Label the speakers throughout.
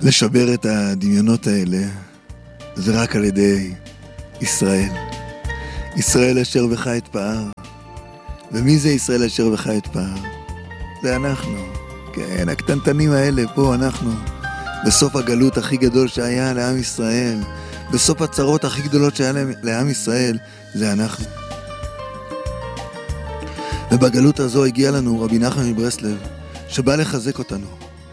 Speaker 1: לשבר את הדמיונות האלה זה רק על ידי ישראל. ישראל אשר בך אתפאר. ומי זה ישראל אשר בך אתפאר? זה אנחנו. כן, הקטנטנים האלה, פה אנחנו. בסוף הגלות הכי גדול שהיה לעם ישראל, בסוף הצרות הכי גדולות שהיה לעם ישראל, זה אנחנו. ובגלות הזו הגיע לנו רבי נחמן מברסלב, שבא לחזק אותנו.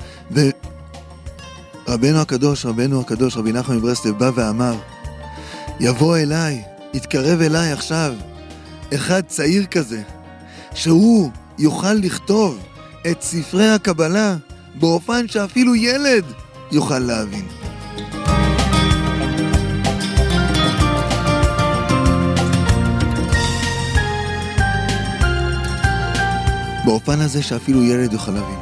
Speaker 1: ורבנו הקדוש, רבי נחמן מברסלב, בא ואמר, יבוא אליי, יתקרב אליי עכשיו, אחד צעיר כזה, שהוא יוכל לכתוב את ספרי הקבלה, באופן שאפילו ילד יוכל להבין. באופן הזה שאפילו ילד יוכל להבין.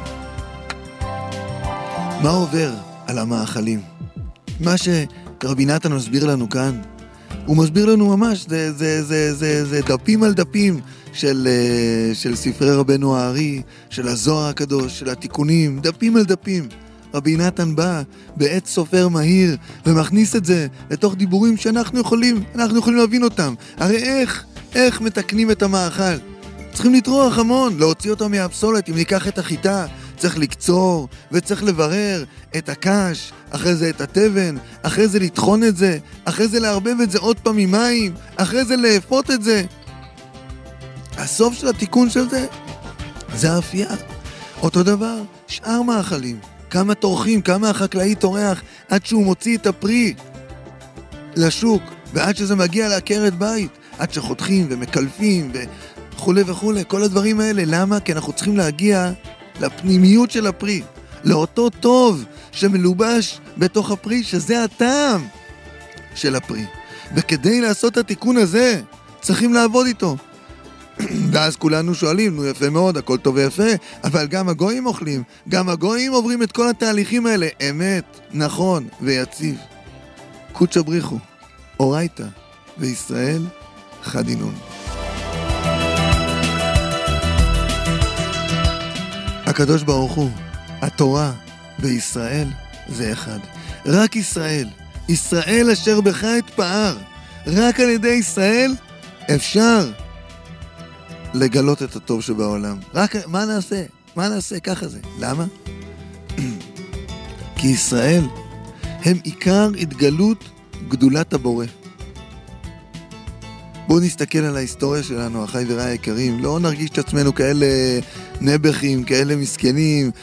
Speaker 1: מה עובר על המאכלים? מה שרבי נתן מסביר לנו כאן, הוא מסביר לנו ממש, זה דפים על דפים של ספרי רבנו הארי, של הזוהר הקדוש, של התיקונים, דפים על דפים. רבי נתן בא בעת סופר מהיר ומכניס את זה לתוך דיבורים שאנחנו יכולים להבין אותם. הרי איך מתקנים את המאכל? צריכים לטרוח המון, להוציא אותו מהפסולת. אם ניקח את החיטה, צריך לקצור וצריך לברר את הקש, אחרי זה את התבן, אחרי זה לטחון את זה, אחרי זה להרבב את זה עוד פעם עם מים, אחרי זה לאפות את זה. הסוף של התיקון של זה האפייה. אותו דבר, שאר מאכלים. כמה טורחים, כמה החקלאי טורח עד שהוא מוציא את הפרי לשוק, ועד שזה מגיע לעקרת בית, עד שחותכים ומקלפים וכו' וכו', כל הדברים האלה. למה? כי אנחנו צריכים להגיע לפנימיות של הפרי, לאותו טוב שמלובש בתוך הפרי, שזה הטעם של הפרי. וכדי לעשות את התיקון הזה, צריכים לעבוד איתו. ואז כולנו שואלים, נו יפה מאוד, הכל טוב ויפה, אבל גם הגויים אוכלים, גם הגויים עוברים את כל התהליכים האלה. אמת, נכון ויציב. קודשא בריחו, אורייתא, וישראל חדינון. הקדוש ברוך הוא, התורה וישראל זה אחד. רק ישראל, ישראל אשר בך אתפאר. רק על ידי ישראל אפשר לגלות את הטוב שבעולם. רק מה נעשה? מה נעשה? ככה זה. למה? כי ישראל הם עיקר התגלות גדולת הבורא. בואו נסתכל על ההיסטוריה שלנו, אחי ורעי היקרים. לא נרגיש את עצמנו כאלה נבחים, כאלה מסכנים.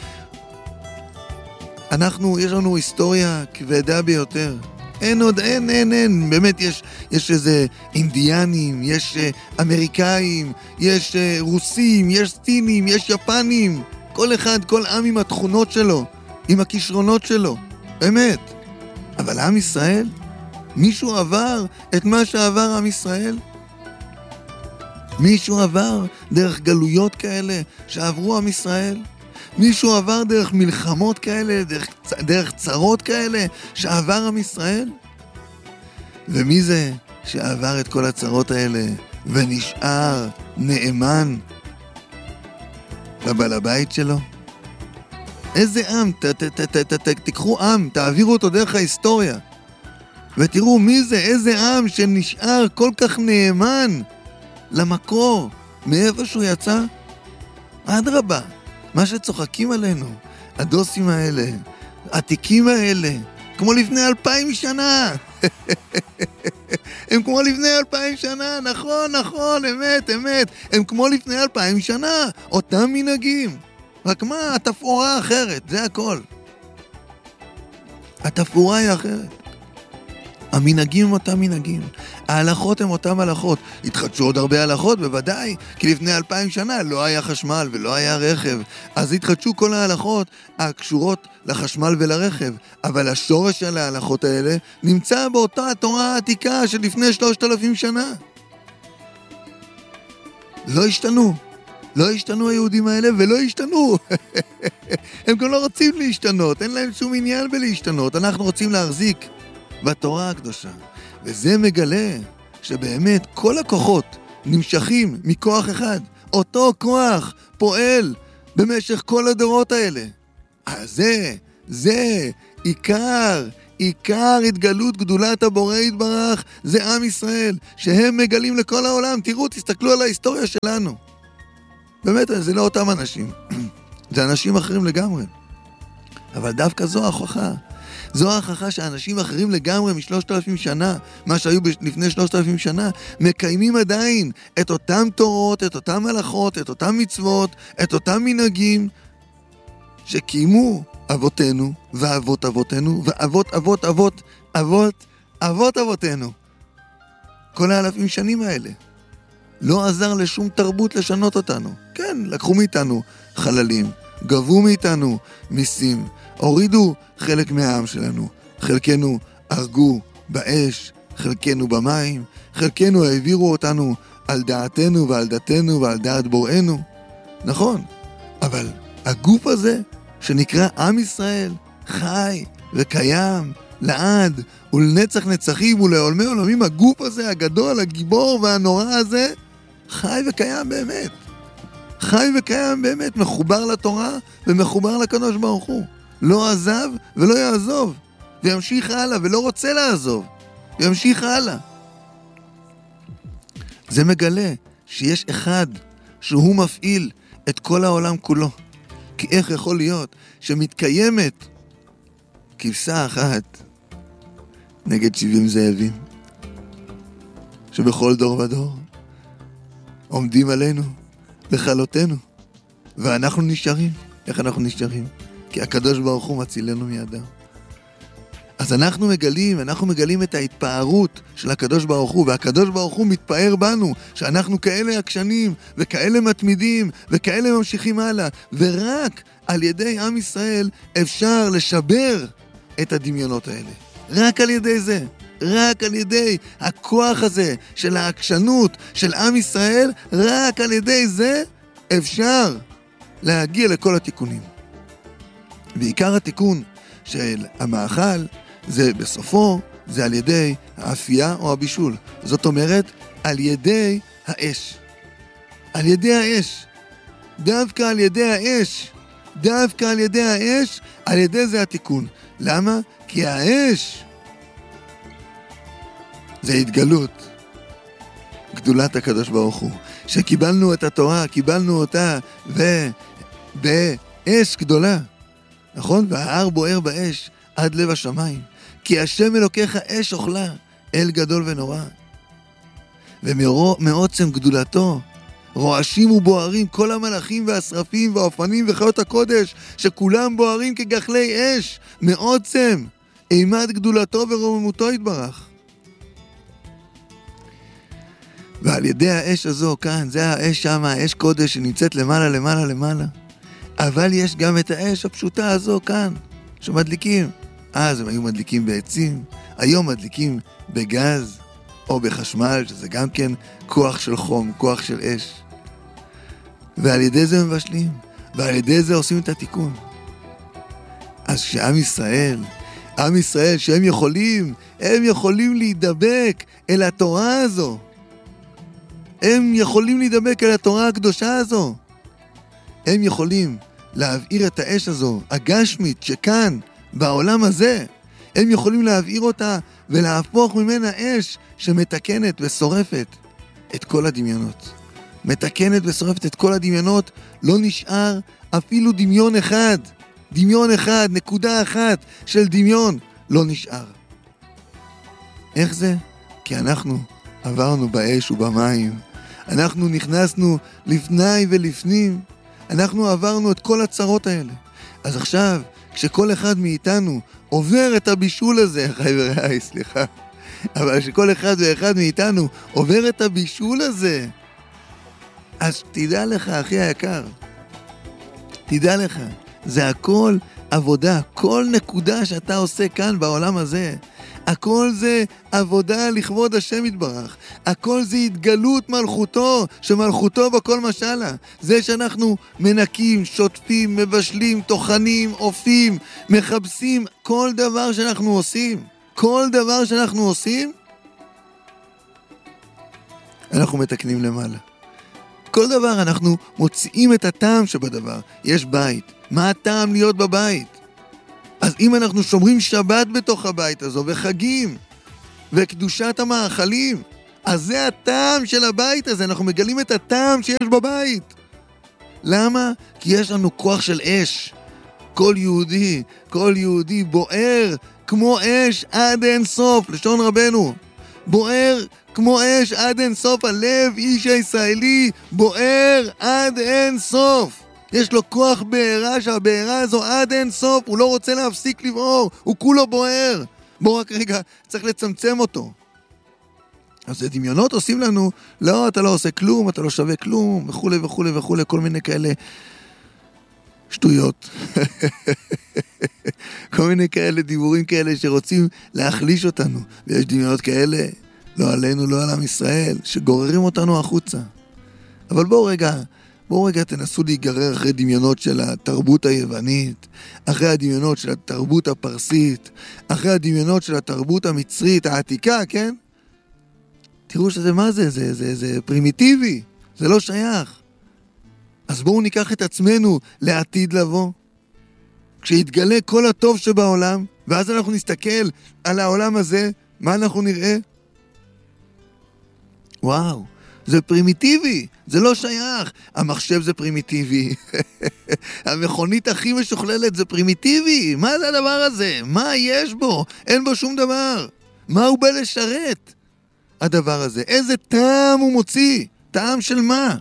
Speaker 1: יש לנו היסטוריה כבדה ביותר. אין. באמת יש איזה אינדיאנים, יש אמריקאים, יש רוסים, יש סינים, יש יפנים. כל אחד, כל עם עם התכונות שלו, עם הכישרונות שלו. באמת. אבל עם ישראל? מישהו עבר את מה שעבר עם ישראל? מישהו עבר דרך גלויות כאלה שעברו עם ישראל? מישהו עבר דרך מלחמות כאלה, דרך צרות כאלה שעבר עם ישראל? ומי זה שעבר את כל הצרות האלה ונשאר נאמן לבעל הבית שלו? איזה עם? תיקחו עם, תעבירו אותו דרך ההיסטוריה ותראו מי זה, איזה עם שנשאר כל כך נאמן למקור, מאיפה שהוא יצא. אדרבה, מה שצוחקים עלינו, הדוסים האלה, העתיקים האלה, כמו לפני 2000 שנה. הם כמו לפני 2000 שנה, נכון, אמת. הם כמו לפני 2000 שנה, אותם מנהגים. רק מה, התפאורה אחרת, זה הכל. התפאורה היא אחרת. המנהגים הם אותם מנהגים, ההלכות הם אותם הלכות. התחדשו עוד הרבה הלכות, בוודאי, כי לפני 2000 שנה לא היה חשמל ולא היה רכב, אז התחדשו כל ההלכות הקשורות לחשמל ולרכב. אבל השורש של ההלכות האלה נמצא באותה התורה העתיקה של לפני 3000 שנה. לא השתנו היהודים האלה ולא השתנו. הם גם לא רוצים להשתנות, אין להם שום עניין בלהשתנות. אנחנו רוצים להחזיק בתורה הקדושה, וזה מגלה שבאמת כל הכוחות נמשכים מכוח אחד. אותו כוח פועל במשך כל הדורות האלה. אז זה עיקר התגלות גדולת הבורא יתברך, זה עם ישראל, שהם מגלים לכל העולם. תראו, תסתכלו על ההיסטוריה שלנו. באמת, זה לא אותם אנשים. זה אנשים אחרים לגמרי. אבל דווקא זו ההוכחה. זו ההוכחה שאנשים אחרים לגמרי מ-3,000 שנה, מה שהיו לפני 3,000 שנה, מקיימים עדיין את אותם תורות, את אותם מלאכות, את אותם מצוות, את אותם מנהגים, שקיימו אבותינו ואבות אבותינו ואבות אבות אבות אבות אבות אבותינו. כל האלפים שנים האלה. לא עזר לשום תרבות לשנות אותנו. כן, לקחו מאיתנו חללים, גבו מאיתנו מיסים, הורידו חלק מהעם שלנו, חלקנו הרגו באש, חלקנו במים, חלקנו העבירו אותנו על דעתנו ועל דתנו ועל דעת בוראנו. נכון, אבל הגוף הזה שנקרא עם ישראל חי וקיים לעד ולנצח נצחים ולעולמי עולמים. הגוף הזה הגדול, הגיבור והנורא הזה חי וקיים באמת. חי וקיים באמת, מחובר לתורה ומחובר לקדוש ברוך הוא. לא עזב ולא יעזוב, וימשיך הלאה ולא רוצה לעזוב, וימשיך הלאה. זה מגלה שיש אחד שהוא מפעיל את כל העולם כולו. כי איך יכול להיות שמתקיימת כבשה אחת נגד 70 זאבים, שבכל דור ודור עומדים עלינו לכלותנו, ואנחנו נשארים. איך אנחנו נשארים? כי הקדוש ברוך הוא מצילנו מידם. אז אנחנו מגלים את ההתפארות של הקדוש ברוך הוא, והקדוש ברוך הוא מתפאר בנו, שאנחנו כאלה עקשנים, וכאלה מתמידים, וכאלה ממשיכים הלאה, ורק על ידי עם ישראל אפשר לשבר את הדמיונות האלה. רק על ידי זה, רק על ידי הכוח הזה של העקשנות של עם ישראל, רק על ידי זה אפשר להגיע לכל התיקונים. ועיקר התיקון של המאכל זה בסופו, זה על ידי האפייה או הבישול. זאת אומרת, על ידי האש. על ידי האש. דווקא על ידי האש. דווקא על ידי האש, על ידי זה התיקון. למה? כי האש זה התגלות גדולת הקדוש ברוך הוא. שקיבלנו את התורה, קיבלנו אותה באש גדולה. נכון? וההר בוער באש עד לב השמיים. כי השם אלוקיך אש אוכלה, אל גדול ונורא. ומעוצם גדולתו, רועשים ובוערים כל המלאכים והשרפים והאופנים וחיות הקודש, שכולם בוערים כגחלי אש, מעוצם אימת גדולתו ורוממותו יתברך. ועל ידי האש הזו כאן, זה האש שם, האש קודש שנמצאת למעלה למעלה למעלה. אבל יש גם את האש הפשוטה הזו כאן, שמדליקים. אז הם היו מדליקים בעצים, היום מדליקים בגז או בחשמל, שזה גם כן כוח של חום, כוח של אש. ועל ידי זה מבשלים, ועל ידי זה עושים את התיקון. אז שעם ישראל שהם יכולים להידבק אל התורה הזו. הם יכולים להידבק אל התורה הקדושה הזו. הם יכולים להבעיר את האש הזו, הגשמית שכאן, בעולם הזה. הם יכולים להבעיר אותה ולהפוך ממנה אש שמתקנת ושורפת את כל הדמיונות. מתקנת ושורפת את כל הדמיונות, לא נשאר אפילו דמיון אחד. דמיון אחד, נקודה אחת של דמיון, לא נשאר. איך זה? כי אנחנו עברנו באש ובמים. אנחנו נכנסנו לפני ולפנים. אנחנו עברנו את כל הצרות האלה. אז עכשיו, כשכל אחד מאיתנו עובר את הבישול הזה, חבריי, סליחה, אבל שכל אחד ואחד מאיתנו עובר את הבישול הזה, אז תדע לך, אחי היקר, תדע לך, זה הכל עבודה, כל נקודה שאתה עושה כאן בעולם הזה, הכל זה עבודה לכבוד השם יתברך. הכל זה התגלות מלכותו, שמלכותו בכל משלה. זה שאנחנו מנקים, שוטפים, מבשלים, טוחנים, אופים, מחבסים, כל דבר שאנחנו עושים, אנחנו מתקנים למעלה. כל דבר אנחנו מוציאים את הטעם שבדבר. יש בית. מה הטעם להיות בבית? אם אנחנו שומרים שבת בתוך הבית הזו, וחגים, וקדושת המאכלים, אז זה הטעם של הבית הזה, אנחנו מגלים את הטעם שיש בבית. למה? כי יש לנו כוח של אש. כל יהודי בוער כמו אש עד אין סוף, לשון רבנו. בוער כמו אש עד אין סוף, הלב איש הישראלי בוער עד אין סוף. יש לו כוח בעירה, שהבעירה הזו עד אין סוף, הוא לא רוצה להפסיק לבעור, הוא כולו בוער. בוא רק רגע, צריך לצמצם אותו. אז דמיונות עושים לנו, לא, אתה לא עושה כלום, אתה לא שווה כלום, וכו' וכו' וכו', כל מיני כאלה שטויות. כל מיני כאלה דיבורים כאלה שרוצים להחליש אותנו. ויש דמיונות כאלה, לא עלינו, לא על עם ישראל, שגוררים אותנו החוצה. אבל בואו רגע תנסו להיגרר אחרי דמיונות של התרבות היוונית, אחרי הדמיונות של התרבות הפרסית, אחרי הדמיונות של התרבות המצרית העתיקה, כן? תראו שזה מה זה? זה פרימיטיבי, זה לא שייך. אז בואו ניקח את עצמנו לעתיד לבוא. כשיתגלה כל הטוב שבעולם, ואז אנחנו נסתכל על העולם הזה, מה אנחנו נראה? וואו, זה פרימיטיבי, זה לא שייך. המחשב זה פרימיטיבי. המכונית הכי משוכללת זה פרימיטיבי. מה זה הדבר הזה? מה יש בו? אין בו שום דבר. מה הוא בא לשרת? הדבר הזה. איזה טעם הוא מוציא? טעם של מה?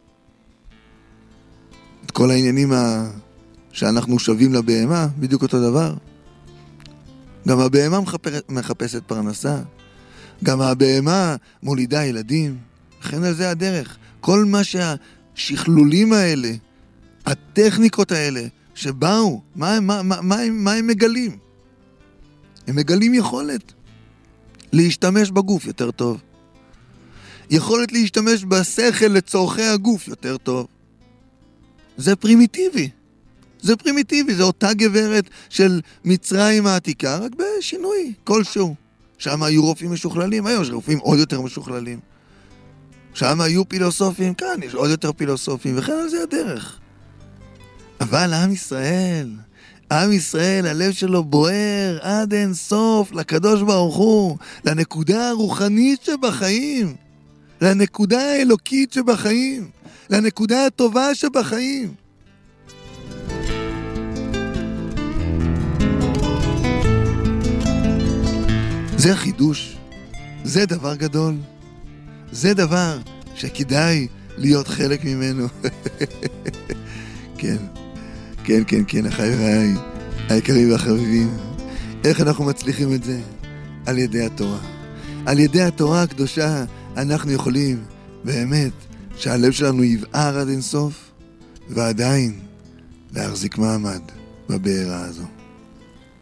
Speaker 1: את כל העניינים שאנחנו שווים לבהמה, בדיוק אותו דבר. גם הבהמה מחפשת פרנסה. גם הבהמה מולידה ילדים. לכן על זה הדרך. כל מה שהשכלולים האלה, הטכניקות האלה, שבאו, מה הם מגלים? הם מגלים יכולת להשתמש בגוף יותר טוב. יכולת להשתמש בשכל לצורכי הגוף יותר טוב. זה פרימיטיבי. זה פרימיטיבי, זה אותה גברת של מצרים העתיקה, רק בשינוי כלשהו. שם היו רופאים משוכללים, היום יש רופאים עוד יותר משוכללים. שם היו פילוסופים, כאן יש עוד יותר פילוסופים, וכן על זה הדרך. אבל עם ישראל, הלב שלו בוער עד אין סוף לקדוש ברוך הוא, לנקודה הרוחנית שבחיים, לנקודה האלוקית שבחיים, לנקודה הטובה שבחיים. זה חידוש, זה דבר גדול, זה דבר שכדאי להיות חלק ממנו. כן, כן, כן, כן, אחיי היקרים והחביבים. איך אנחנו מצליחים את זה? על ידי התורה. על ידי התורה הקדושה אנחנו יכולים באמת שהלב שלנו יבער עד אינסוף, ועדיין להחזיק מעמד בבעירה הזו.